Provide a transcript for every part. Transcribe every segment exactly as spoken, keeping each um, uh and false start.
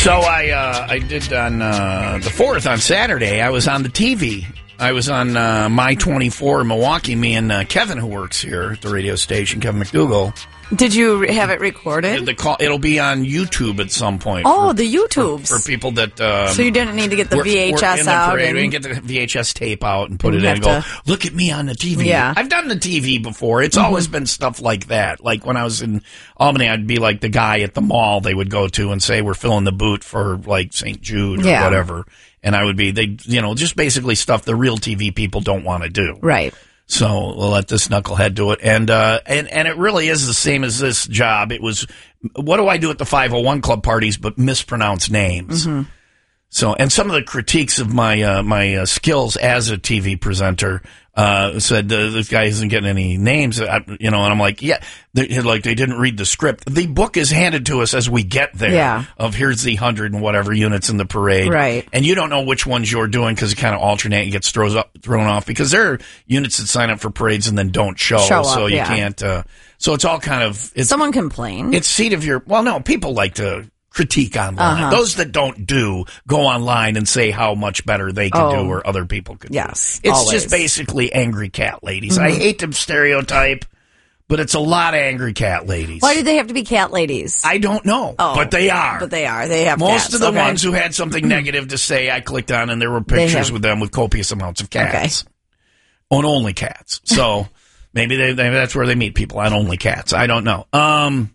So I uh, I did on uh, the fourth on Saturday. I was on the T V. I was on uh, My twenty-four in Milwaukee. Me and uh, Kevin, who works here at the radio station, Kevin McDougall. Did you have it recorded? The call, it'll be on YouTube at some point. Oh, for, the YouTubes. For, for people that... Um, so you didn't need to get the we're, V H S we're in out? The parade. And... We didn't get the V H S tape out and put it in and go, to... look at me on the T V. Yeah. I've done the T V before. It's mm-hmm. always been stuff like that. Like when I was in Albany, I'd be like the guy at the mall they would go to and say, we're filling the boot for like Saint Jude or yeah. whatever. And I would be, they, you know, just basically stuff the real T V people don't want to do. Right. So we'll let this knucklehead do it. And, uh, and, and it really is the same as this job. It was, what do I do at the five oh one Club parties but mispronounce names? Mm-hmm. So, and some of the critiques of my, uh, my uh, skills as a T V presenter, uh, said uh, this guy isn't getting any names, I, you know, and I'm like, yeah, they, like they didn't read the script. The book is handed to us as we get there. Yeah. Of here's the hundred and whatever units in the parade. Right. And you don't know which ones you're doing because it kind of alternate and gets throws up, thrown off because there are units that sign up for parades and then don't show. Show up, so you yeah. can't, uh, so it's all kind of, it's, someone complain. It's seat of your, well, no, people like to critique online. Uh-huh. Those that don't do go online and say how much better they can oh. do or other people could yes, do. It's always. just basically angry cat ladies. Mm-hmm. I hate to stereotype, but it's a lot of angry cat ladies. Why do they have to be cat ladies? I don't know, oh, but they are. But they are. They have Most cats. of the okay. ones who had something negative to say, I clicked on and there were pictures have... with them with copious amounts of cats. Okay. On only cats. So maybe, they, maybe that's where they meet people, on only cats. I don't know. Um...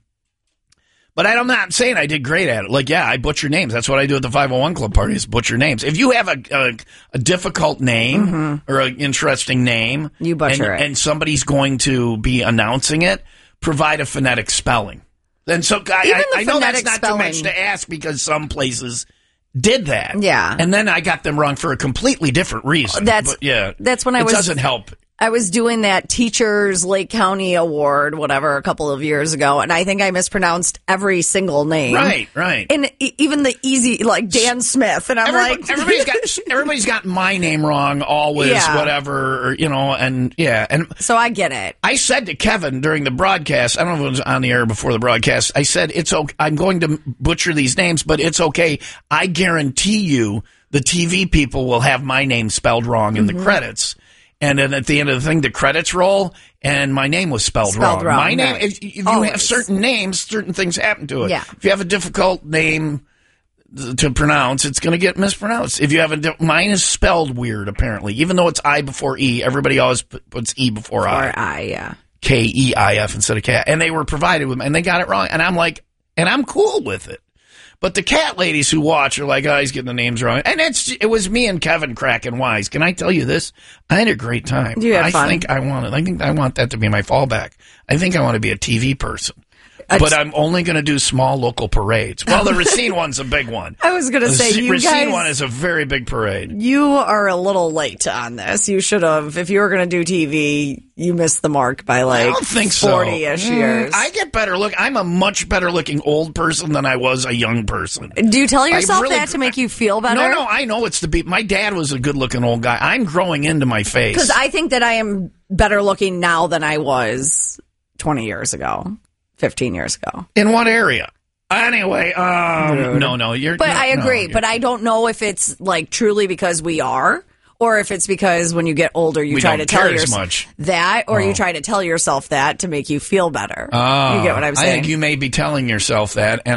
But I'm not saying I did great at it. Like, yeah, I butcher names. That's what I do at the five oh one Club parties, butcher names. If you have a a, a difficult name mm-hmm. or an interesting name, you butcher and, it. and somebody's going to be announcing it, provide a phonetic spelling. And so I, Even I, the I know that's not spelling. too much to ask because some places did that. Yeah. And then I got them wrong for a completely different reason. That's but yeah. That's when I it was. It doesn't help. I was doing that Teachers Lake County Award, whatever, a couple of years ago, and I think I mispronounced every single name. Right, right. And e- even the easy, like Dan Smith, and I'm Everybody, like, everybody's got everybody's got my name wrong always, yeah. whatever, or, you know, and yeah, and so I get it. I said to Kevin during the broadcast, I don't know if it was on the air before the broadcast. I said it's okay. I'm going to butcher these names, but it's okay. I guarantee you, the T V people will have my name spelled wrong in mm-hmm. the credits. And then at the end of the thing, the credits roll, and my name was spelled, spelled wrong. wrong. My name, right. if, if you Always. have certain names, certain things happen to it. Yeah. If you have a difficult name to pronounce, it's going to get mispronounced. If you have a, di- mine is spelled weird, apparently. Even though it's I before E, everybody always p- puts E before I. Or I, yeah. K E I F instead of K. And they were provided with, and they got it wrong. And I'm like, and I'm cool with it. But the cat ladies who watch are like, oh, he's getting the names wrong. And it's it was me and Kevin cracking wise. Can I tell you this? I had a great time. You had I fun. think I want it. I think I want that to be my fallback. I think I want to be a T V person. But I'm only going to do small local parades. Well, the Racine one's a big one. I was going to say, the you Racine guys, one is a very big parade. You are a little late on this. You should have, if you were going to do T V, you missed the mark by like I don't think forty-ish so. years. Mm, I get better look. I'm a much better looking old person than I was a young person. Do you tell yourself really, that to make you feel better? No, no, I know it's the beat. My dad was a good looking old guy. I'm growing into my face. Because I think that I am better looking now than I was twenty years ago. fifteen years ago. In what area? Anyway, um, no, no, you're. But no, I agree. No, but I don't know if it's like truly because we are, or if it's because when you get older, you we try don't to tell care as yourself much. that, or oh. you try to tell yourself that to make you feel better. Oh, You get what I'm saying? I think you may be telling yourself that, and